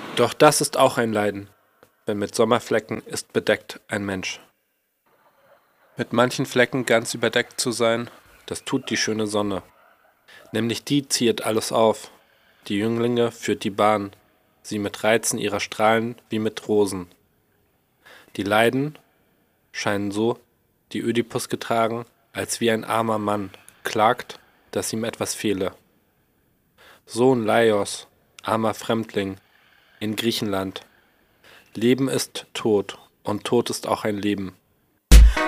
Doch das ist auch ein Leiden, wenn mit Sommerflecken ist bedeckt ein Mensch. Mit manchen Flecken ganz überdeckt zu sein, das tut die schöne Sonne. Nämlich die ziehet alles auf, die Jünglinge führt die Bahn, sie mit Reizen ihrer Strahlen wie mit Rosen. Die Leiden scheinen so, die Ödipus getragen, als wie ein armer Mann, klagt, dass ihm etwas fehle. Sohn Laios, armer Fremdling, in Griechenland. Leben ist Tod, und Tod ist auch ein Leben.